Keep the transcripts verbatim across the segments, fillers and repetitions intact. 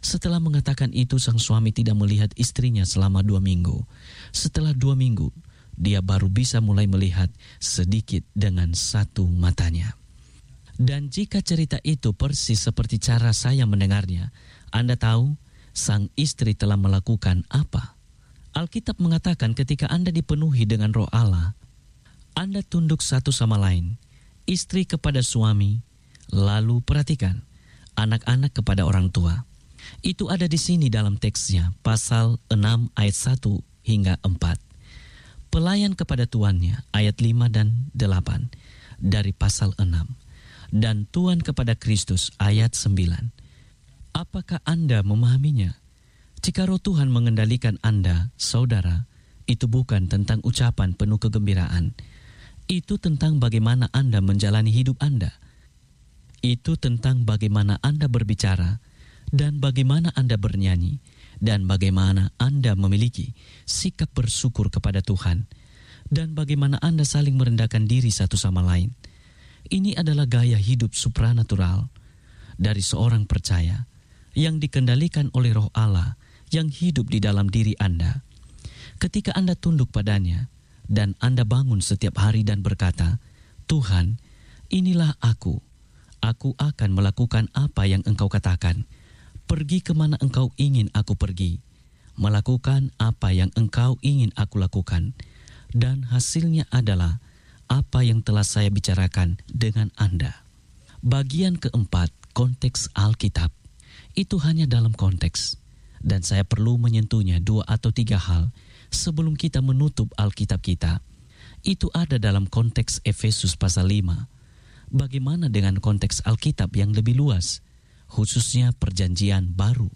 Setelah mengatakan itu, sang suami tidak melihat istrinya selama dua minggu. Setelah dua minggu, dia baru bisa mulai melihat sedikit dengan satu matanya. Dan jika cerita itu persis seperti cara saya mendengarnya, Anda tahu sang istri telah melakukan apa? Alkitab mengatakan ketika Anda dipenuhi dengan Roh Allah, Anda tunduk satu sama lain, istri kepada suami, lalu perhatikan, anak-anak kepada orang tua. Itu ada di sini dalam teksnya, pasal enam ayat satu hingga empat. Pelayan kepada tuannya, ayat lima dan delapan dari pasal enam. Dan Tuhan kepada Kristus, ayat sembilan. Apakah Anda memahaminya? Jika Roh Tuhan mengendalikan Anda, saudara, itu bukan tentang ucapan penuh kegembiraan. Itu tentang bagaimana Anda menjalani hidup Anda. Itu tentang bagaimana Anda berbicara, dan bagaimana Anda bernyanyi, dan bagaimana Anda memiliki sikap bersyukur kepada Tuhan, dan bagaimana Anda saling merendahkan diri satu sama lain. Ini adalah gaya hidup supranatural dari seorang percaya yang dikendalikan oleh Roh Allah yang hidup di dalam diri Anda. Ketika Anda tunduk padanya dan Anda bangun setiap hari dan berkata, Tuhan, inilah aku. Aku akan melakukan apa yang Engkau katakan. Pergi kemana Engkau ingin aku pergi. Melakukan apa yang Engkau ingin aku lakukan. Dan hasilnya adalah apa yang telah saya bicarakan dengan Anda. Bagian keempat, konteks Alkitab. Itu hanya dalam konteks. Dan saya perlu menyentuhnya dua atau tiga hal sebelum kita menutup Alkitab kita. Itu ada dalam konteks Efesus pasal lima. Bagaimana dengan konteks Alkitab yang lebih luas, khususnya perjanjian baru?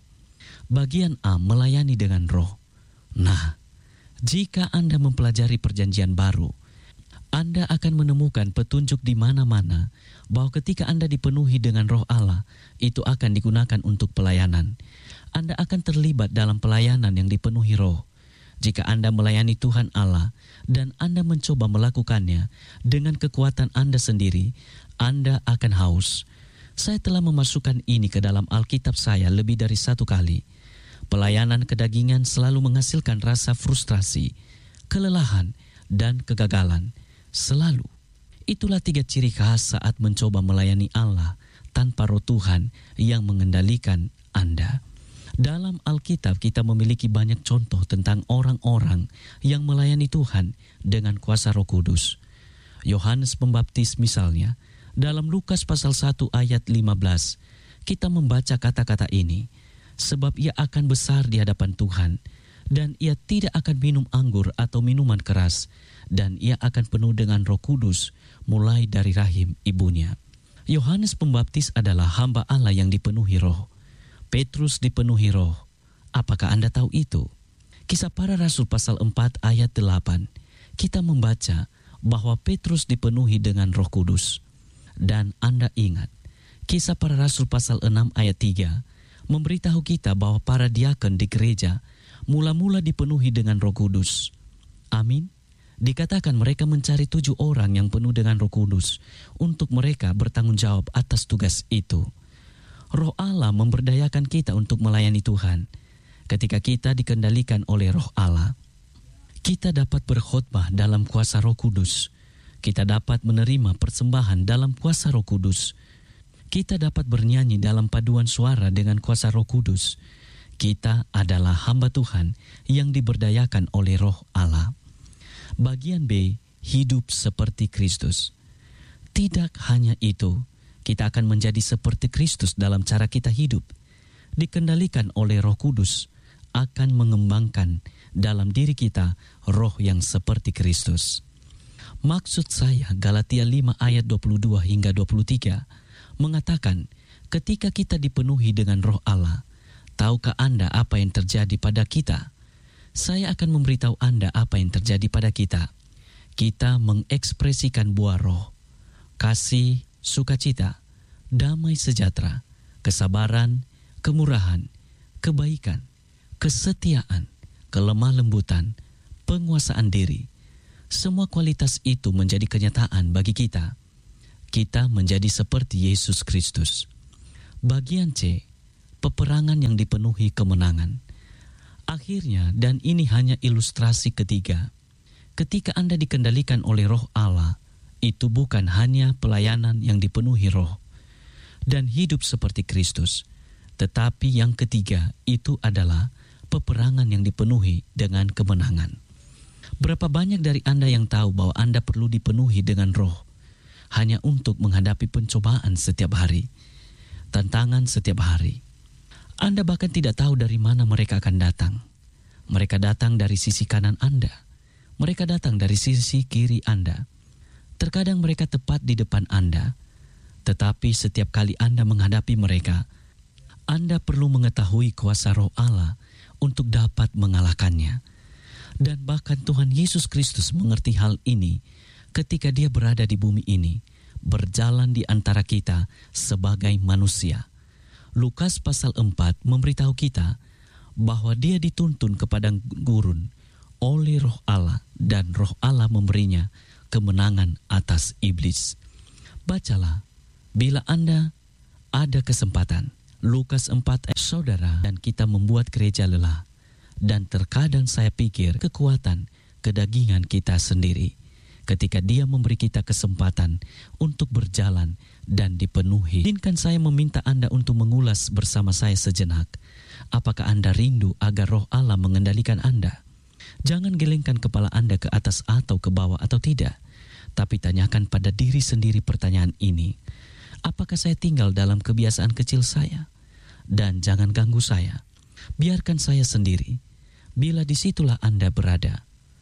Bagian A, melayani dengan roh. Nah, jika Anda mempelajari perjanjian baru, Anda akan menemukan petunjuk di mana-mana bahwa ketika Anda dipenuhi dengan Roh Allah, itu akan digunakan untuk pelayanan. Anda akan terlibat dalam pelayanan yang dipenuhi roh. Jika Anda melayani Tuhan Allah dan Anda mencoba melakukannya dengan kekuatan Anda sendiri, Anda akan haus. Saya telah memasukkan ini ke dalam Alkitab saya lebih dari satu kali. Pelayanan kedagingan selalu menghasilkan rasa frustrasi, kelelahan, dan kegagalan. Selalu. Itulah tiga ciri khas saat mencoba melayani Allah tanpa Roh Tuhan yang mengendalikan Anda. Dalam Alkitab kita memiliki banyak contoh tentang orang-orang yang melayani Tuhan dengan kuasa Roh Kudus. Yohanes Pembaptis misalnya, dalam Lukas pasal satu ayat lima belas, kita membaca kata-kata ini, sebab ia akan besar di hadapan Tuhan, dan ia tidak akan minum anggur atau minuman keras, dan ia akan penuh dengan Roh Kudus mulai dari rahim ibunya. Yohanes Pembaptis adalah hamba Allah yang dipenuhi roh. Petrus dipenuhi roh. Apakah Anda tahu itu? Kisah Para Rasul pasal empat ayat delapan. Kita membaca bahwa Petrus dipenuhi dengan Roh Kudus. Dan Anda ingat, Kisah Para Rasul pasal enam ayat tiga memberitahu kita bahwa para diakon di gereja mula-mula dipenuhi dengan Roh Kudus. Amin. Dikatakan mereka mencari tujuh orang yang penuh dengan Roh Kudus untuk mereka bertanggung jawab atas tugas itu. Roh Allah memberdayakan kita untuk melayani Tuhan. Ketika kita dikendalikan oleh Roh Allah, kita dapat berkhotbah dalam kuasa Roh Kudus. Kita dapat menerima persembahan dalam kuasa Roh Kudus. Kita dapat bernyanyi dalam paduan suara dengan kuasa Roh Kudus. Kita adalah hamba Tuhan yang diberdayakan oleh Roh Allah. Bagian B, hidup seperti Kristus. Tidak hanya itu, kita akan menjadi seperti Kristus dalam cara kita hidup. Dikendalikan oleh Roh Kudus, akan mengembangkan dalam diri kita roh yang seperti Kristus. Maksud saya Galatia lima ayat dua puluh dua hingga dua puluh tiga mengatakan ketika kita dipenuhi dengan Roh Allah, tahukah Anda apa yang terjadi pada kita? Saya akan memberitahu Anda apa yang terjadi pada kita. Kita mengekspresikan buah roh, kasih, sukacita, damai sejahtera, kesabaran, kemurahan, kebaikan, kesetiaan, kelemah lembutan, penguasaan diri. Semua kualitas itu menjadi kenyataan bagi kita. Kita menjadi seperti Yesus Kristus. Bagian C, peperangan yang dipenuhi kemenangan. Akhirnya, dan ini hanya ilustrasi ketiga, ketika Anda dikendalikan oleh Roh Allah, itu bukan hanya pelayanan yang dipenuhi roh dan hidup seperti Kristus, tetapi yang ketiga itu adalah peperangan yang dipenuhi dengan kemenangan. Berapa banyak dari Anda yang tahu bahwa Anda perlu dipenuhi dengan roh hanya untuk menghadapi pencobaan setiap hari, tantangan setiap hari. Anda bahkan tidak tahu dari mana mereka akan datang. Mereka datang dari sisi kanan Anda. Mereka datang dari sisi kiri Anda. Terkadang mereka tepat di depan Anda, tetapi setiap kali Anda menghadapi mereka, Anda perlu mengetahui kuasa Roh Allah untuk dapat mengalahkannya. Dan bahkan Tuhan Yesus Kristus mengerti hal ini ketika Dia berada di bumi ini, berjalan di antara kita sebagai manusia. Lukas pasal empat memberitahu kita bahwa Dia dituntun ke padang gurun oleh Roh Allah, dan Roh Allah memberinya kemenangan atas iblis. Bacalah bila Anda ada kesempatan. Lukas empat, saudara, dan kita membuat gereja lelah. Dan terkadang saya pikir kekuatan kedagingan kita sendiri ketika Dia memberi kita kesempatan untuk berjalan dan dipenuhi. Izinkan saya meminta Anda untuk mengulas bersama saya sejenak. Apakah Anda rindu agar Roh Allah mengendalikan Anda? Jangan gelengkan kepala Anda ke atas atau ke bawah atau tidak. Tapi tanyakan pada diri sendiri pertanyaan ini. Apakah saya tinggal dalam kebiasaan kecil saya? Dan jangan ganggu saya. Biarkan saya sendiri. Bila disitulah Anda berada,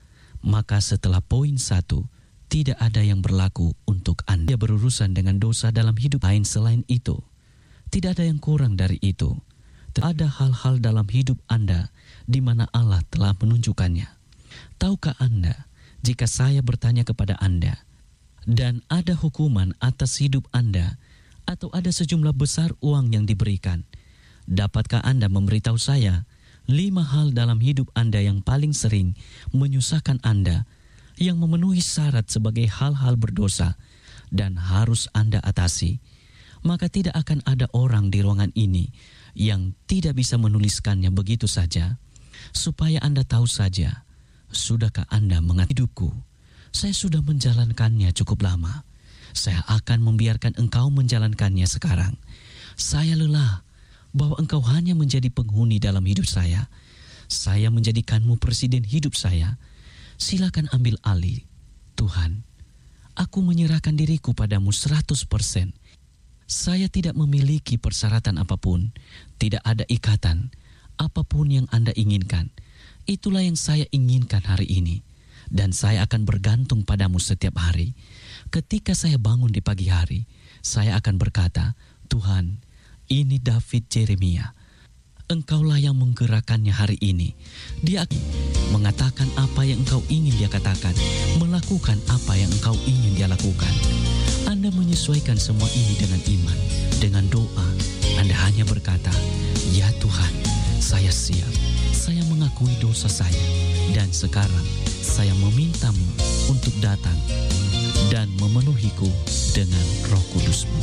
maka setelah poin satu, tidak ada yang berlaku untuk Anda. Dia berurusan dengan dosa dalam hidup lain selain itu. Tidak ada yang kurang dari itu. Ada hal-hal dalam hidup Anda di mana Allah telah menunjukkannya. Tahukah Anda, jika saya bertanya kepada Anda, dan ada hukuman atas hidup Anda, atau ada sejumlah besar uang yang diberikan, dapatkah Anda memberitahu saya lima hal dalam hidup Anda yang paling sering menyusahkan Anda, yang memenuhi syarat sebagai hal-hal berdosa dan harus Anda atasi? Maka tidak akan ada orang di ruangan ini yang tidak bisa menuliskannya begitu saja, supaya Anda tahu saja. Sudahkah Anda mengerti hidupku? Saya sudah menjalankannya cukup lama. Saya akan membiarkan engkau menjalankannya sekarang. Saya lelah bahwa engkau hanya menjadi penghuni dalam hidup saya. Saya menjadikanmu presiden hidup saya. Silakan ambil alih. Tuhan, aku menyerahkan diriku padamu seratus persen. Saya tidak memiliki persyaratan apapun, tidak ada ikatan, apapun yang Anda inginkan. Itulah yang saya inginkan hari ini, dan saya akan bergantung padamu setiap hari. Ketika saya bangun di pagi hari, saya akan berkata, Tuhan, ini David Jeremia. Engkaulah yang menggerakkannya hari ini. Dia mengatakan apa yang engkau ingin dia katakan, melakukan apa yang engkau ingin dia lakukan. Anda menyesuaikan semua ini dengan iman, dengan doa. Anda hanya berkata, ya Tuhan, saya siap. Saya mengakui dosa saya. Dan sekarang saya memintamu untuk datang dan memenuhiku dengan Roh Kudus-Mu.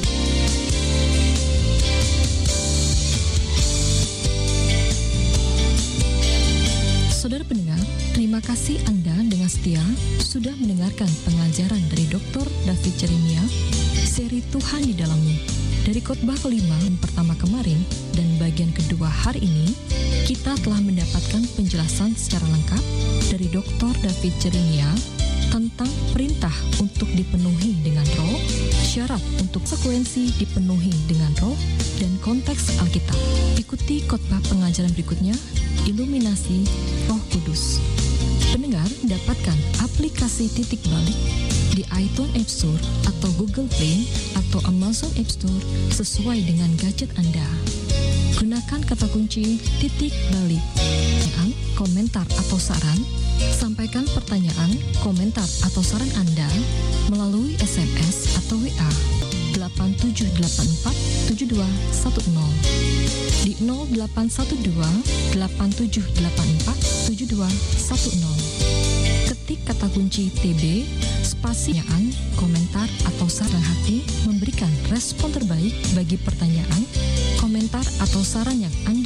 Saudara pendengar, terima kasih Anda dengan setia sudah mendengarkan pengajaran dari Doktor David Jeremia, seri Tuhan di Dalammu. Dari khotbah kelima yang pertama kemarin dan bagian kedua hari ini, kita telah mendapatkan penjelasan secara lengkap dari Doktor David Jeremia tentang perintah untuk dipenuhi dengan roh, syarat untuk sekuensi dipenuhi dengan roh, dan konteks Alkitab. Ikuti khotbah pengajaran berikutnya, Iluminasi Roh Kudus. Pendengar dapatkan aplikasi Titik Balik di iTunes App Store atau Google Play atau Amazon App Store sesuai dengan gadget Anda. Gunakan kata kunci Titik Balik. Pertanyaan, komentar atau saran, sampaikan pertanyaan, komentar atau saran Anda melalui S M S atau W A delapan tujuh delapan empat tujuh dua satu nol di nol delapan satu dua delapan tujuh delapan empat tujuh dua satu nol. Ketik kata kunci T B spasi pertanyaan, komentar atau saran hati, memberikan respon terbaik bagi pertanyaan, komentar komentar atau saran yang Anda